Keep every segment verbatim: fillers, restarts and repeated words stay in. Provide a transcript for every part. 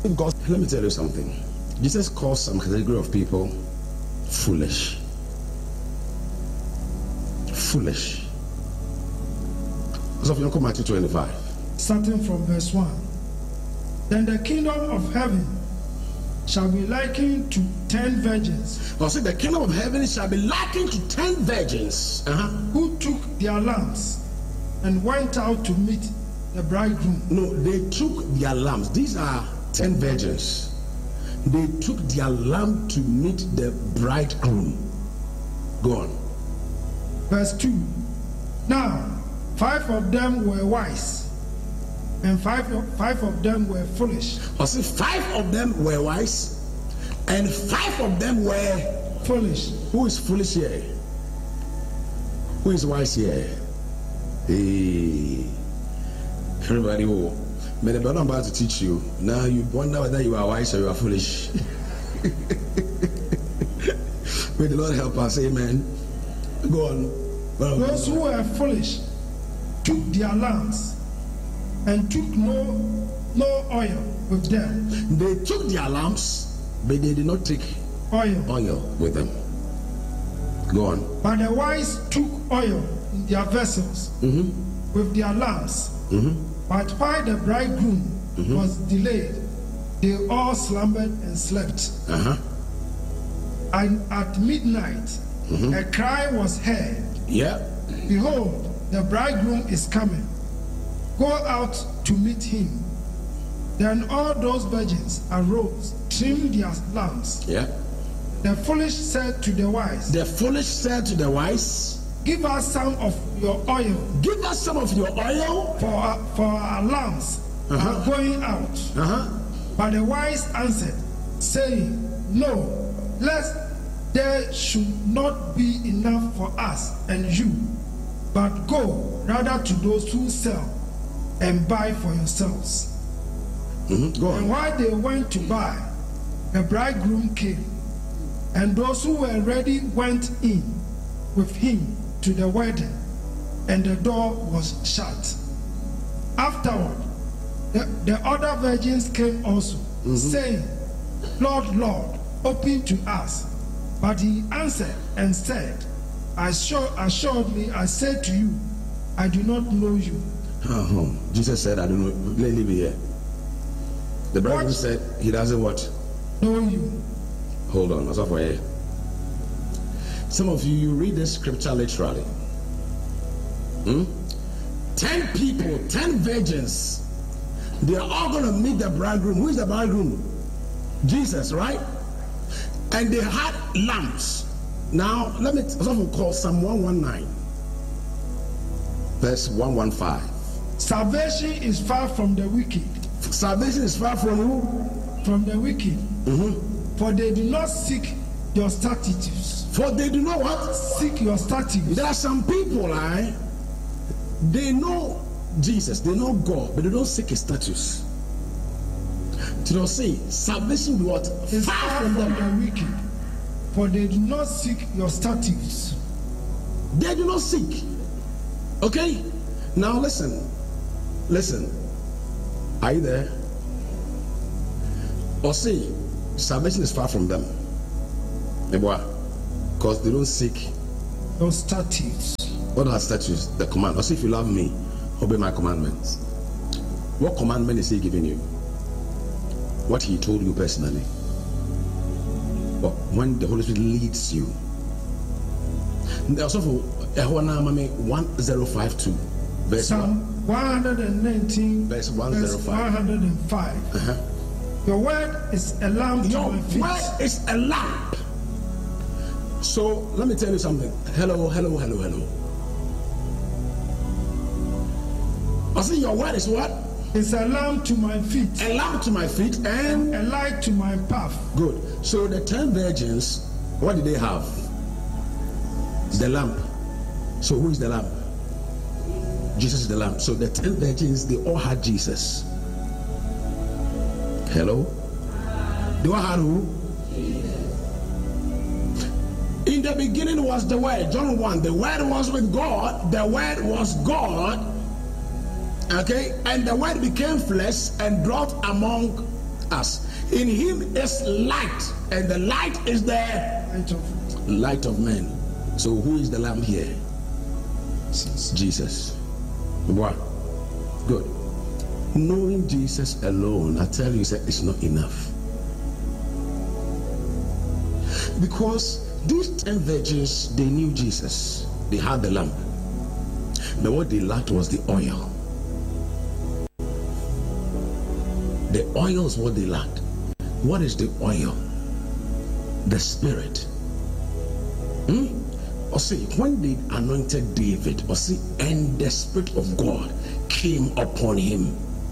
God. Let me tell you something. Jesus calls some category of people foolish. Foolish. So if you come Matthew twenty-five. Starting from verse one. Then the kingdom of heaven shall be likened to ten virgins. Or say the kingdom of heaven shall be likened to ten virgins. Uh-huh. Who took their lamps and went out to meet the bridegroom. No, they took their lamps. These are ten virgins. They took their lamp to meet the bridegroom. Go on. Verse two. Now, five of them were wise, and five of, five of them were foolish. Or see, five of them were wise, and five of them were foolish. Who is foolish here? Who is wise here? Hey, everybody, who? May the Lord, I'm about to teach you. Now you wonder whether you are wise or you are foolish. May the Lord help us. Amen. Go on. Well, those who were foolish took their lamps and took no no oil with them. They took their lamps, but they did not take oil oil with them. Go on. But the wise took oil in their vessels mm-hmm. with their lamps. Mm-hmm. But while the bridegroom mm-hmm. was delayed, they all slumbered and slept. Uh-huh. And at midnight, mm-hmm. a cry was heard. Yeah. Behold, the bridegroom is coming. Go out to meet him. Then all those virgins arose, trimmed their lamps. Yeah. The foolish said to the wise. The foolish said to the wise, give us some of your oil. Give us some of your oil. For our, for our lamps uh-huh. are going out. Uh-huh. But the wise answered, saying, no, lest there should not be enough for us and you, but go rather to those who sell and buy for yourselves. Mm-hmm. Go on. And while they went to buy, the bridegroom came, and those who were ready went in with him to the wedding, and the door was shut. Afterward, the, the other virgins came also, mm-hmm. saying, Lord, Lord, open to us. But he answered and said, Assure, assuredly I say to you, I do not know you. Uh-huh. Jesus said, I don't know. Let me leave it here. The bridegroom said, he doesn't what? Know you. Hold on, that's for here. Some of you, you read this scripture literally. Hmm? Ten people, ten virgins, they are all going to meet the bridegroom. Who is the bridegroom? Jesus, right? And they had lamps. Now, let me someone call Psalm one nineteen, verse one fifteen. Salvation is far from the wicked. Salvation is far from who? From the wicked. Mm-hmm. For they do not seek your statutes. For they do not what? Seek your statutes. There are some people, right? They know Jesus, they know God, but they don't seek his statutes. Do you say salvation what? Is far from the wicked. For they do not seek your statutes. They do not seek. Okay? Now listen. Listen. Are you there? Or say salvation is far from them. Because they don't seek those statutes. What are statutes? The command. Or say if you love me, obey my commandments. What commandment is he giving you? What he told you personally. But when the Holy Spirit leads you. Also for one thousand fifty-two, verse Psalm one nineteen, verse one oh five. one oh five. Uh-huh. Your word is a lamp to Your my feet. word is a lamp. So let me tell you something. Hello, hello, hello, hello. I say your word is what? It's a lamp to my feet. A lamp to my feet and a light to my path. Good. So the ten virgins, what did they have? The lamp. So who is the lamp? Jesus is the lamp. So the ten virgins, they all had Jesus. Hello? They all had who? In the beginning was the Word. John one. The Word was with God. The Word was God. Okay? And the Word became flesh and dwelt among us. In him is light, and the light is the Light of light of men. So who is the lamb here? Jesus. Jesus. What? Good. Knowing Jesus alone, I tell you, it's not enough. Because these ten virgins, they knew Jesus. They had the lamp. But what they lacked was the oil. The oil is what they lacked. What is the oil? The Spirit. Hmm? Or see, when they anointed David, or see, and the Spirit of God came upon him.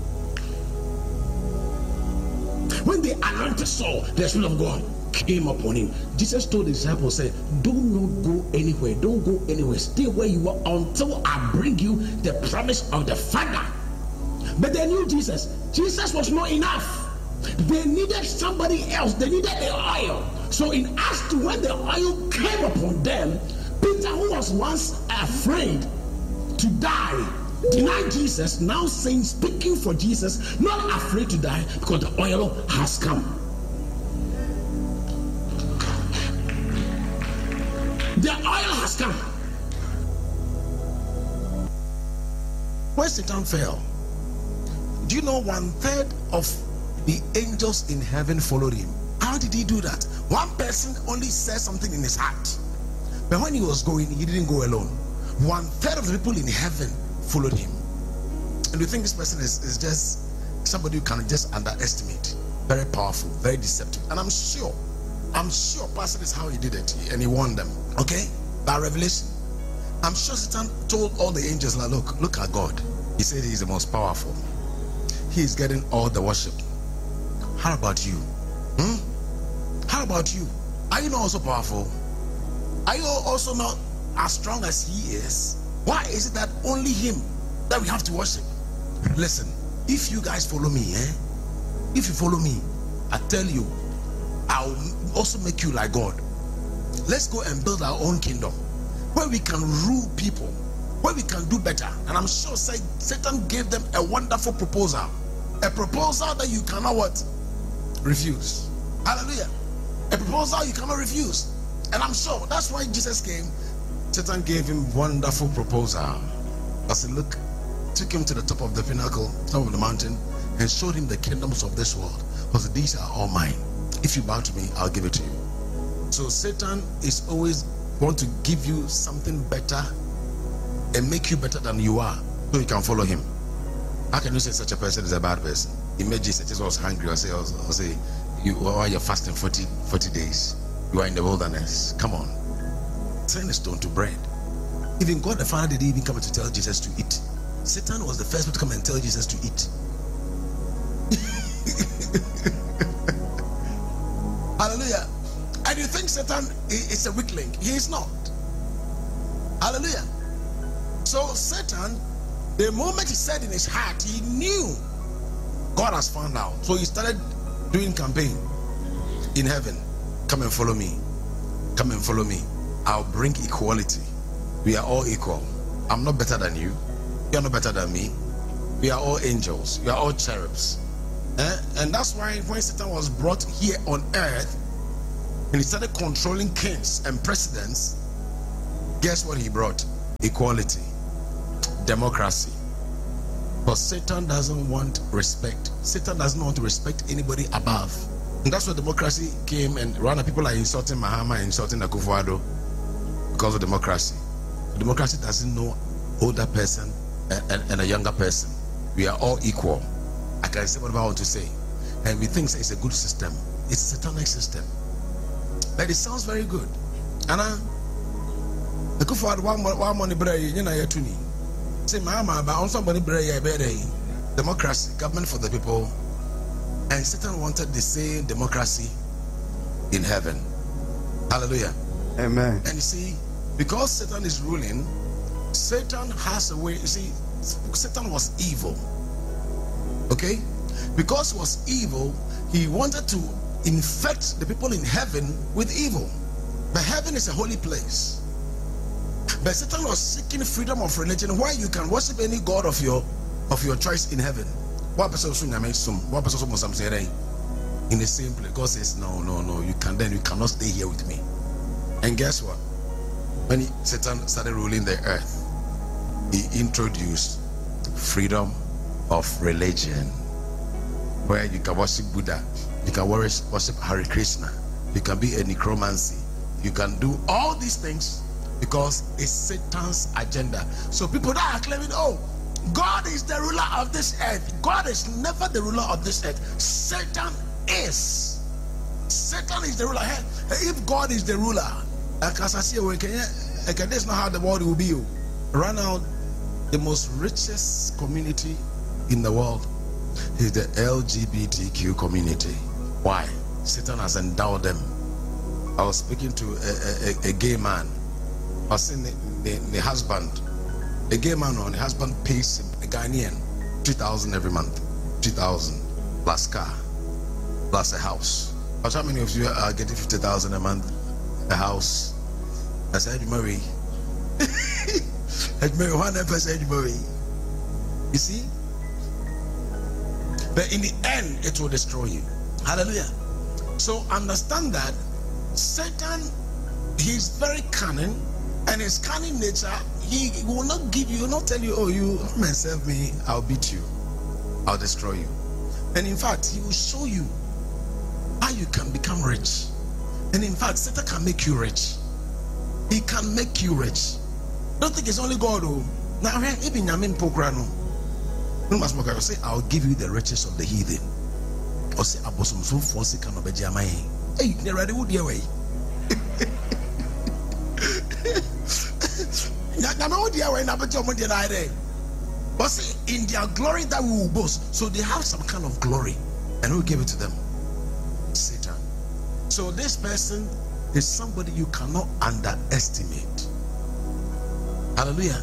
When they anointed Saul, the Spirit of God came upon him. Jesus told the disciples, said, do not go anywhere. Don't go anywhere. Stay where you are until I bring you the promise of the Father. But they knew Jesus. Jesus was not enough. They needed somebody else. They needed the oil. So in Acts two, when the oil came upon them, Peter, who was once afraid to die, denied Jesus, now saying, speaking for Jesus, not afraid to die because the oil has come. The oil has come. When Satan fell, do you know one third of the angels in heaven followed him? How did he do that? One person only said something in his heart. But when he was going, he didn't go alone. One third of the people in heaven followed him. And you think this person is, is just somebody you can just underestimate. Very powerful, very deceptive. And I'm sure, I'm sure Pastor is how he did it. And he won them. Okay? By revelation. I'm sure Satan told all the angels, like, look, look at God. He said he is the most powerful. He is getting all the worship. How about you? Hmm? How about you? Are you not also powerful? Are you also not as strong as he is? Why is it that only him that we have to worship? Listen, if you guys follow me, eh? If you follow me, I tell you, I'll also make you like God. Let's go and build our own kingdom where we can rule people, where we can do better. And I'm sure Satan gave them a wonderful proposal. A proposal that you cannot what? Refuse. Hallelujah. A proposal you cannot refuse. And I'm sure that's why Jesus came. Satan gave him wonderful proposal. I said, look, took him to the top of the pinnacle, top of the mountain, and showed him the kingdoms of this world. Because these are all mine. If you bow to me, I'll give it to you. So Satan is always want to give you something better and make you better than you are, so you can follow him. How can you say such a person is a bad person? Imagine Jesus was hungry, or say, or say you are you're fasting forty, forty days. You are in the wilderness. Come on. Turn a stone to bread. Even God the Father didn't even come to tell Jesus to eat. Satan was the first one to come and tell Jesus to eat. Hallelujah. And you think Satan is a weak link? He is not. Hallelujah. So Satan, the moment he said in his heart, he knew God has found out. So he started doing campaign in heaven. Come and follow me. Come and follow me. I'll bring equality. We are all equal. I'm not better than you. You're not better than me. We are all angels. We are all cherubs. Eh? And that's why when Satan was brought here on earth and he started controlling kings and presidents, guess what he brought? Equality. Democracy. But Satan doesn't want respect. Satan doesn't want to respect anybody above. And that's why democracy came, and rather people are insulting Mahama, insulting Akufo-Addo because of democracy. Democracy doesn't know older person and, and, and a younger person. We are all equal. I can say whatever I want to say. And we think it's a good system. It's a satanic system. But it sounds very good. And I Akufo-Addo one money bread, you know, to me. Say Mahama, but on somebody bread, democracy, government for the people. And Satan wanted the same democracy in heaven. Hallelujah. Amen. And you see, because Satan is ruling, Satan has a way. You see, Satan was evil. Okay? Because he was evil, he wanted to infect the people in heaven with evil. But heaven is a holy place. But Satan was seeking freedom of religion where you can worship any god of your of your choice in heaven. What person soon I sum? What person soon some say? in the same place. God says, no, no, no, you can then you cannot stay here with me. And guess what? When he, Satan started ruling the earth, he introduced freedom of religion, where you can worship Buddha, you can worship, worship Hare Krishna, you can be a necromancy, you can do all these things because it's Satan's agenda. So people that are claiming, oh, God is the ruler of this earth. God is never the ruler of this earth. Satan is. Satan is the ruler. If God is the ruler, that's not how the world will be. Right now, the most richest community in the world is the L G B T Q community. Why? Satan has endowed them. I was speaking to a, a, a gay man. I was saying the, the, the husband, a gay man, on the husband pays him, a Ghanaian, three thousand every month, three thousand plus car, plus a house. But how many of you are getting fifty thousand a month, a house? I said, you marry. I marry one hundred percent, you marry. You see? But in the end, it will destroy you. Hallelujah. So understand that Satan, he's very cunning, and his cunning nature, he will not give you, he will not tell you, oh, you come and serve me, I'll beat you, I'll destroy you. And in fact, he will show you how you can become rich. And in fact, Satan can make you rich. He can make you rich. Don't think it's only God who. Now, even Yamin Pokrano, no must say, I'll give you the riches of the heathen. Or say, Abosom so force can obey Jamai. Hey, they're ready with your way. But see, in their glory that we will boast. So they have some kind of glory, and who gave it to them? Satan. So this person is somebody you cannot underestimate. Hallelujah.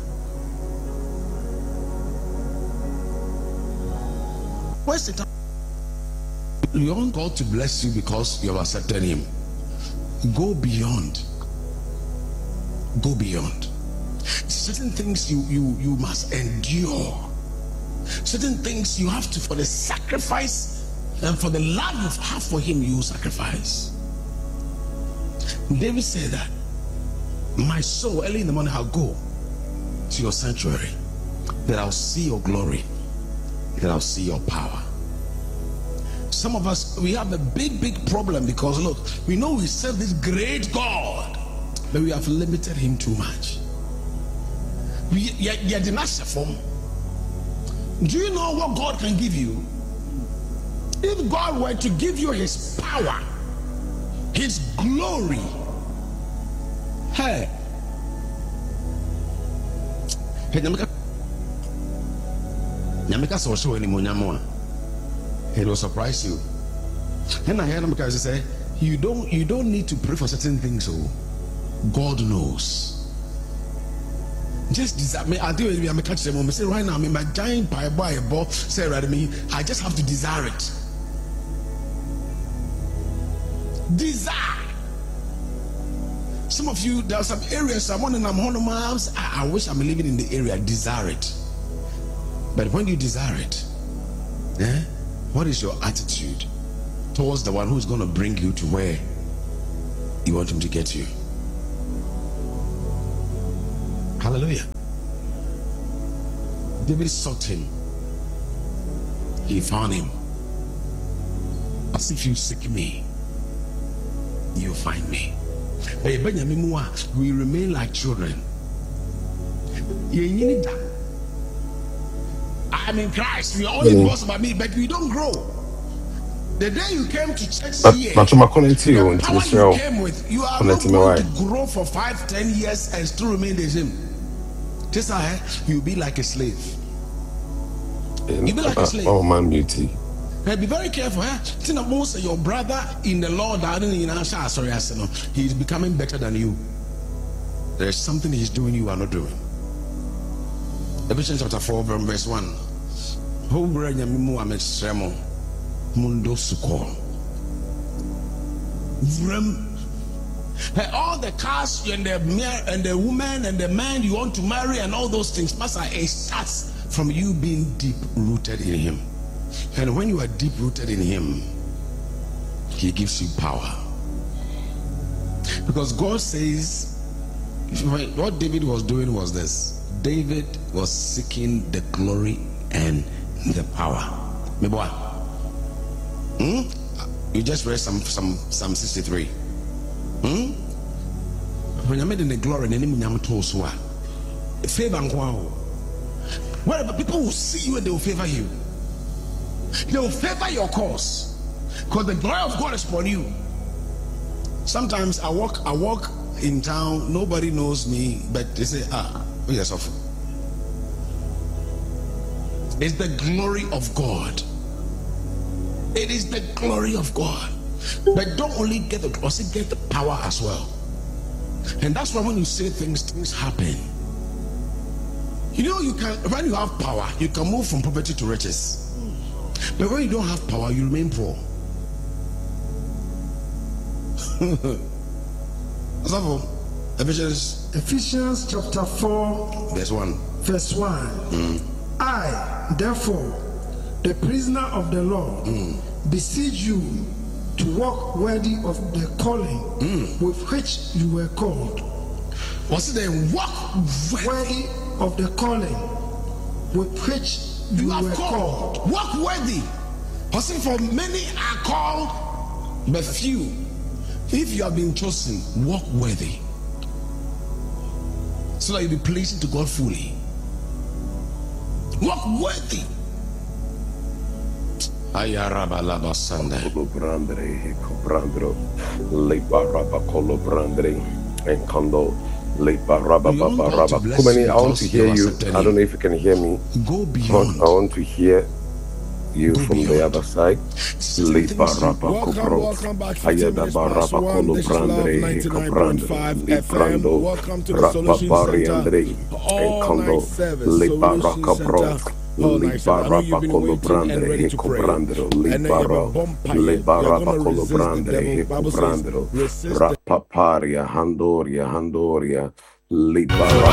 Where's Satan? You want God to bless you because you have accepted him. Go beyond. Go beyond. Certain things you you you must endure. Certain things you have to, for the sacrifice and for the love you have for him, you sacrifice. David said that, my soul, early in the morning, I'll go to your sanctuary, that I'll see your glory, that I'll see your power. Some of us, we have a big, big problem because look, we know we serve this great God, but we have limited him too much. We, yeah, yeah, the master form. Do you know what God can give you? If God were to give you his power, his glory, hey, hey, Namika, Namika saw show any more. It will surprise you. And I heard Namika say, you don't, you don't need to pray for certain things. So God knows. Just desire me. I do it. I'm catch them. I say right now, I'm in my giant pie boy a ball. Say right me. I just have to desire it. Desire. Some of you, there are some areas. I'm on and I'm on miles. I, I wish I'm living in the area. Desire it. But when you desire it, eh, what is your attitude towards the one who's going to bring you to where you want him to get you? Hallelujah. David sought him. He found him. As if you seek me, you find me. Hey, Benjamin, we remain like children. I'm in Christ. We only boast about me, but we don't grow. The day you came to church here, the power you came with, you are not going to grow for five, ten years and still remain the same. Just how you'll be like a slave. You'll be like a slave. Oh man, beauty. Hey, be very careful. Eh? Most of your brother in the Lord, sorry, I said no. He's becoming better than you. There's something he's doing you are not doing. Ephesians chapter four, verse one. Mundo suko. Hey, all the cars and the and the woman and the man you want to marry and all those things, Master, it starts from you being deep rooted in him. And when you are deep rooted in him, he gives you power. Because God says, what David was doing was this. David was seeking the glory and the power. Remember what? Hmm? You just read some some Psalm sixty-three. Hmm? When you made in the glory, then you told so. Favor and wow. Wherever people will see you and they will favor you. They will favor your cause. Because the glory of God is upon you. Sometimes I walk, I walk in town, nobody knows me, but they say, ah, yes, of. It's the glory of God. It is the glory of God. But don't only get the, also get the power as well. And that's why when you say things, things happen. You know, you can, when you have power, you can move from poverty to riches. But when you don't have power, you remain poor. Ephesians, Ephesians chapter four, verse one. Verse one. Mm. I, therefore, the prisoner of the Lord, mm. beseech you to walk worthy of the calling mm. with which you were called. What's it then? Walk worthy. worthy of the calling with which you, you were called. called. Walk worthy. What's it? For many are called, but few. If you have been chosen, walk worthy, so that you'll be pleasing to God fully. Walk worthy. Ayarabalaba Sunday. And Kondo, Kumani, I want to hear you. I don't know if you can hear me. Go beyond. I want to hear you Go from beyond. the other side. Welcome, welcome back. fifteen minutes past one. This is Love ninety-nine point five F M. Welcome to the Solution Center. All night service. Solution Center. All night service. I know you've been waiting and ready to pray. And then you have a bonfire. You're going to resist the devil. Bible says, resist the Rapaparia, Handoria, Handoria, Libara.